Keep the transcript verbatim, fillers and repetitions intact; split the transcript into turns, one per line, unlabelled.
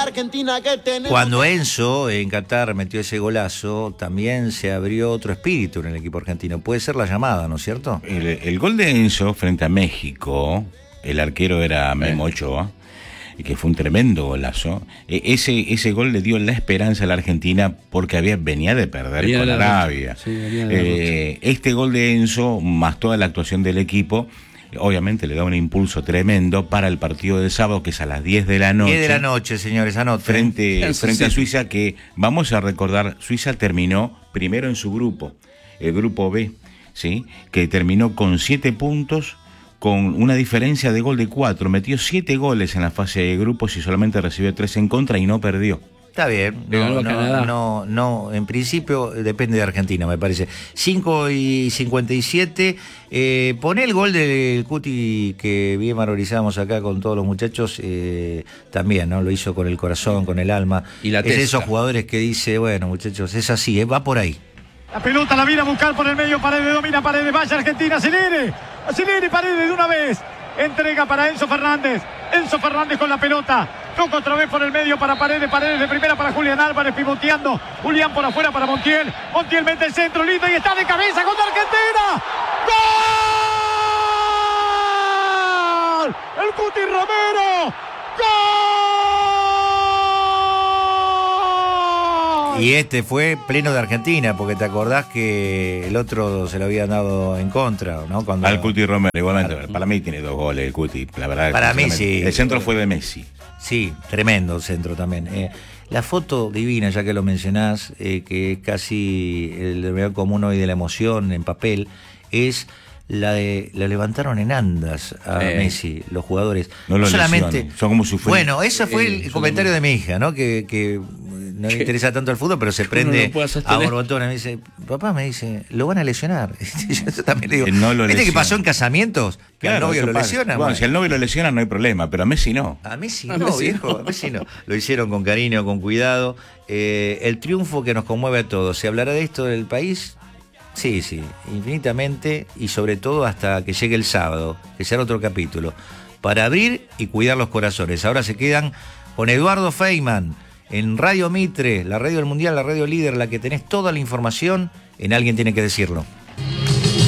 Argentina que tenemos.
Cuando Enzo en Qatar metió ese golazo, también se abrió otro espíritu en el equipo argentino. Puede ser la llamada, ¿no es cierto?
El, el gol de Enzo frente a México, el arquero era Memo Ochoa, y que fue un tremendo golazo. E- ese, ese gol le dio la esperanza a la Argentina porque había, venía de perder
Venía
con
de la
Arabia.
derrota. Sí, venía de la
Eh, este gol de Enzo, más toda la actuación del equipo, obviamente le da un impulso tremendo para el partido del sábado, que es a las diez de la noche.
diez de la noche, señores, anoten.
Frente,
Eso
frente
sí.
a Suiza, que vamos a recordar, Suiza terminó primero en su grupo, el grupo B, ¿sí? Que terminó con siete puntos, con una diferencia de gol de cuatro, metió siete goles en la fase de grupos y solamente recibió tres en contra y no perdió.
Está bien,
Le ganó
no,
a
no,
Canadá.
no, no, en principio depende de Argentina, me parece. cinco y cincuenta y siete, eh, poné el gol del Cuti que bien valorizamos acá con todos los muchachos, eh, también, ¿no? Lo hizo con el corazón, con el alma.
Y la
es
testa.
esos jugadores que dice, bueno, muchachos, es así, eh, va por ahí.
La pelota la viene a buscar por el medio, Paredes domina, Paredes, vaya Argentina, acelere, acelere Paredes de una vez. Entrega para Enzo Fernández, Enzo Fernández con la pelota, toca otra vez por el medio para Paredes, Paredes de primera para Julián Álvarez, pivoteando, Julián por afuera para Montiel, Montiel mete el centro, lindo y está de cabeza contra Argentina. ¡Gol! El Cuti Romero, ¡gol!
Y este fue pleno de Argentina, porque te acordás que el otro se lo habían dado en contra, ¿no? Cuando...
Al Cuti Romero, igualmente, para mí tiene dos goles el Cuti, la verdad.
Para mí
sinceramente.
sí.
El centro fue de Messi.
Sí, tremendo centro también. Eh, la foto divina, ya que lo mencionás, eh, que es casi el denominador común hoy de la emoción en papel, es la de la levantaron en andas a
Eh.
Messi, los jugadores.
No lo
solamente.
lesionan, son como si fuera-
Bueno, ese fue
Eh,
el comentario de mi hija, ¿no? Que, que no le interesa tanto el fútbol, pero se
uno
prende
no puede
a
sostener.
borbotones. Me dice, papá, me dice, lo van a lesionar. Yo también le digo,
Que no lo
¿viste que
lesionan.
pasó en casamientos? Que al novio
eso
lo
pasa.
lesiona.
Bueno, si al novio lo lesiona no hay problema, pero a Messi no.
A Messi
A
no,
Messi
viejo,
no.
a Messi no. Lo hicieron con cariño, con cuidado. Eh, el triunfo que nos conmueve a todos. ¿Se hablará de esto del país? Sí, sí, infinitamente y sobre todo hasta que llegue el sábado, que será otro capítulo, para abrir y cuidar los corazones. Ahora se quedan con Eduardo Feynman en Radio Mitre, la radio del Mundial, la radio líder, la que tenés toda la información en Alguien Tiene que Decirlo.